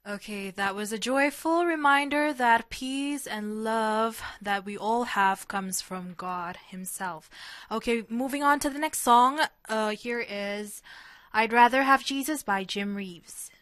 Okay, that was a joyful reminder that peace and love that we all have comes from God Himself. Okay, moving on to the next song. Here is I'd Rather Have Jesus by Jim Reeves.